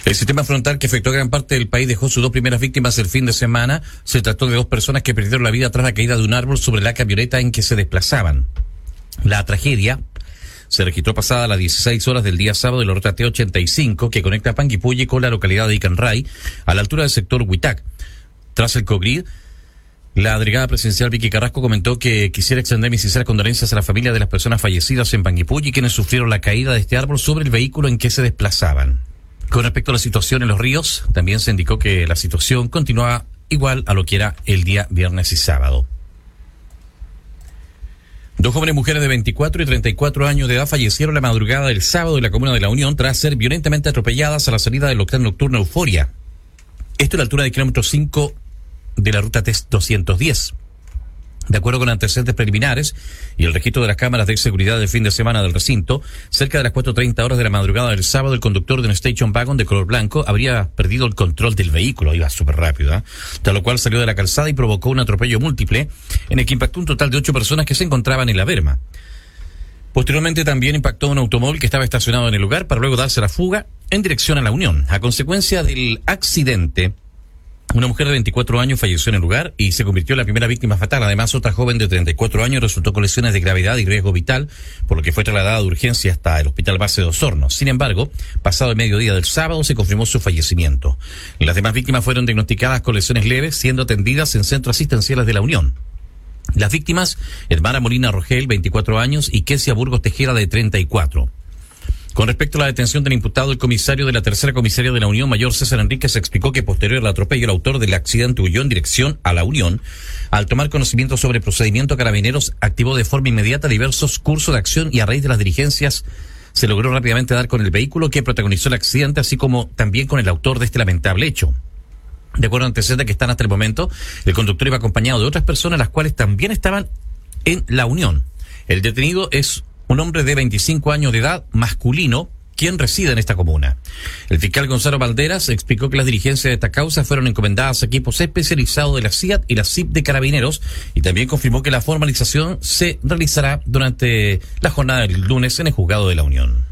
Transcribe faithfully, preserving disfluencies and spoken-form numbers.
El sistema frontal que afectó a gran parte del país dejó sus dos primeras víctimas el fin de semana. Se trató de dos personas que perdieron la vida tras la caída de un árbol sobre la camioneta en que se desplazaban. La tragedia se registró pasada a las dieciséis horas del día sábado en la ruta T ochenta y cinco que conecta Panguipulli con la localidad de Icanray, a la altura del sector Huitac. Tras el Cogrid, la delegada presidencial Vicky Carrasco comentó que quisiera extender mis sinceras condolencias a la familia de las personas fallecidas en Panguipulli, quienes sufrieron la caída de este árbol sobre el vehículo en que se desplazaban. Con respecto a la situación en los ríos, también se indicó que la situación continúa igual a lo que era el día viernes y sábado. Dos jóvenes mujeres de veinticuatro y treinta y cuatro años de edad fallecieron la madrugada del sábado en la comuna de La Unión tras ser violentamente atropelladas a la salida del local nocturno Euforia. Esto a la altura del kilómetro cinco de la ruta T doscientos diez. De acuerdo con antecedentes preliminares y el registro de las cámaras de seguridad del fin de semana del recinto, cerca de las cuatro treinta horas de la madrugada del sábado, el conductor de un station wagon de color blanco habría perdido el control del vehículo, iba súper rápido, ¿eh? Tras lo cual salió de la calzada y provocó un atropello múltiple en el que impactó un total de ocho personas que se encontraban en la berma. Posteriormente también impactó un automóvil que estaba estacionado en el lugar para luego darse la fuga en dirección a La Unión. A consecuencia del accidente, una mujer de veinticuatro años falleció en el lugar y se convirtió en la primera víctima fatal. Además, otra joven de treinta y cuatro años resultó con lesiones de gravedad y riesgo vital, por lo que fue trasladada de urgencia hasta el Hospital Base de Osorno. Sin embargo, pasado el mediodía del sábado se confirmó su fallecimiento. Las demás víctimas fueron diagnosticadas con lesiones leves, siendo atendidas en centros asistenciales de La Unión. Las víctimas, Hermana Molina Rogel, veinticuatro años, y Kesia Burgos Tejera, de treinta y cuatro. Con respecto a la detención del imputado, el comisario de la tercera comisaría de La Unión, mayor César Enríquez, explicó que posterior al atropello, el autor del accidente huyó en dirección a La Unión. Al tomar conocimiento sobre el procedimiento, Carabineros activó de forma inmediata diversos cursos de acción y a raíz de las diligencias se logró rápidamente dar con el vehículo que protagonizó el accidente, así como también con el autor de este lamentable hecho. De acuerdo a antecedentes que están hasta el momento, el conductor iba acompañado de otras personas, las cuales también estaban en La Unión. El detenido es un hombre de veinticinco años de edad, masculino, quien reside en esta comuna. El fiscal Gonzalo Valderas explicó que las diligencias de esta causa fueron encomendadas a equipos especializados de la C I A T y la C I P de Carabineros, y también confirmó que la formalización se realizará durante la jornada del lunes en el juzgado de La Unión.